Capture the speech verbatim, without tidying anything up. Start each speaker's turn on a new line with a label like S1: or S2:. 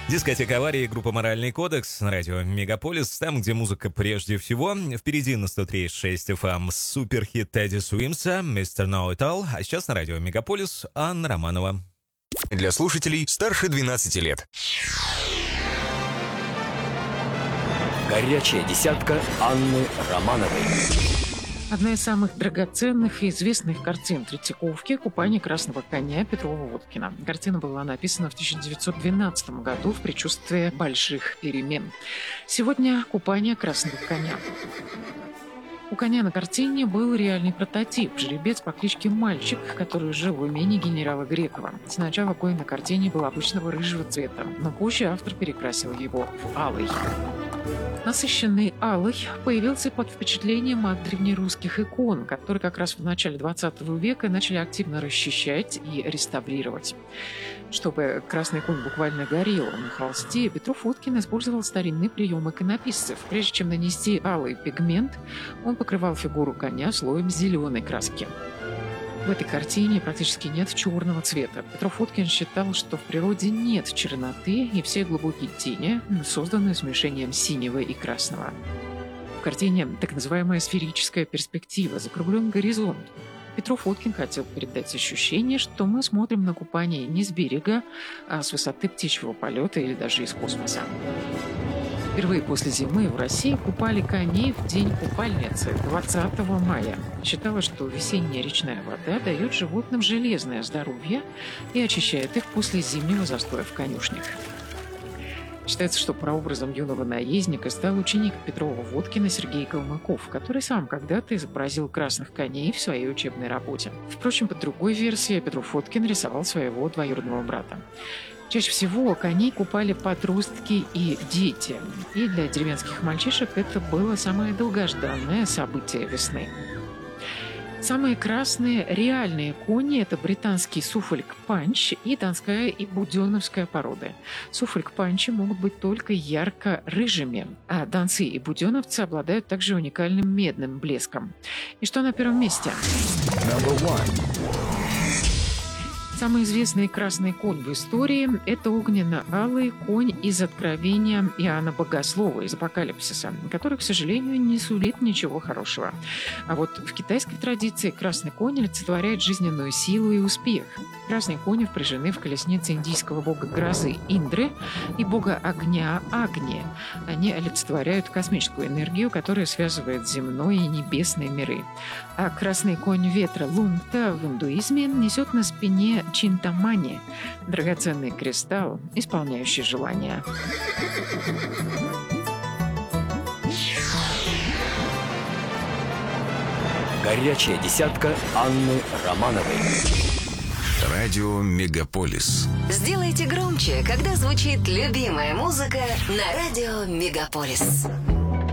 S1: Дискотека аварии, группа «Моральный кодекс» на радио «Мегаполис», там, где музыка прежде всего. Впереди на сто три и шесть эф эм суперхит Тедди Суимса «мистер Know It All», а сейчас на радио «Мегаполис» Анна Романова.
S2: Для слушателей старше двенадцати лет.
S3: Горячая десятка Анны Романовой.
S4: Одна из самых драгоценных и известных картин Третьяковки «Купание красного коня» Петрова-Водкина. Картина была написана в тысяча девятьсот двенадцатом году в предчувствии больших перемен. Сегодня «Купание красного коня». У коня на картине был реальный прототип – жеребец по кличке Мальчик, который жил в имении генерала Грекова. Сначала конь на картине был обычного рыжего цвета, но позже автор перекрасил его в алый. Насыщенный алый появился под впечатлением от древнерусских икон, которые как раз в начале двадцатого века начали активно расчищать и реставрировать. Чтобы красный конь буквально горел на холсте, Петров-Водкин использовал старинный прием иконописцев. Прежде чем нанести алый пигмент, он покрывал фигуру коня слоем зеленой краски. В этой картине практически нет черного цвета. Петров-Водкин считал, что в природе нет черноты, и все глубокие тени созданы смешением синего и красного. В картине так называемая сферическая перспектива, закруглен горизонт. Петров-Водкин хотел передать ощущение, что мы смотрим на купание не с берега, а с высоты птичьего полета или даже из космоса. Впервые после зимы в России купали коней в день купальницы двадцатого мая. Считалось, что весенняя речная вода дает животным железное здоровье и очищает их после зимнего застоя в конюшнях. Считается, что прообразом юного наездника стал ученик Петрова-Водкина Сергей Калмыков, который сам когда-то изобразил красных коней в своей учебной работе. Впрочем, по другой версии, Петров-Водкин рисовал своего двоюродного брата. Чаще всего коней купали подростки и дети. И для деревенских мальчишек это было самое долгожданное событие весны. Самые красные реальные кони – это британский суффолк-панч и донская и буденовская породы. Суффолк-панчи могут быть только ярко-рыжими, а донцы и буденовцы обладают также уникальным медным блеском. И что на первом месте? Самый известный красный конь в истории – это огненно-алый конь из Откровения Иоанна Богослова, из Апокалипсиса, который, к сожалению, не сулит ничего хорошего. А вот в китайской традиции красный конь олицетворяет жизненную силу и успех. Красные кони впряжены в колеснице индийского бога грозы Индры и бога огня Агни. Они олицетворяют космическую энергию, которая связывает земной и небесные миры. А красный конь ветра Лунта в индуизме несет на спине Чинтамани – драгоценный кристалл, исполняющий желания.
S3: Горячая десятка Анны Романовой.
S2: Радио «Мегаполис».
S5: Сделайте громче, когда звучит любимая музыка на радио «Мегаполис».